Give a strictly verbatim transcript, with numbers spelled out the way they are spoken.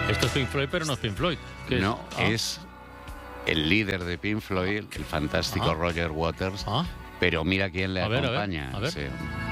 Esto es Pink Floyd, pero no es Pink Floyd. ¿Qué No, es? Ah. es el líder de Pink Floyd, el fantástico Ah. Roger Waters. Ah. Pero mira quién le A ver, a ver, acompaña. a ver. Sí.